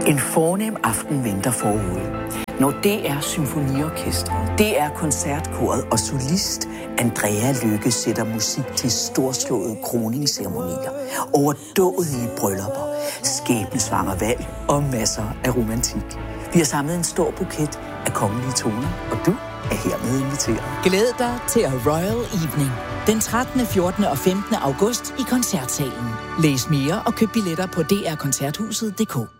En fornem aften venter forude. Når DR Symfoniorkestret, DR Koncertkoret og solist Andrea Lykke sætter musik til storslåede kroningsceremonier, overdådige bryllupper, skæbnesvanger valg og masser af romantik. Vi har samlet en stor buket af kongelige toner, og du er hermed inviteret. Glæd dig til A Royal Evening. Den 13., 14. og 15. august i Koncertsalen. Læs mere og køb billetter på drkoncerthuset.dk.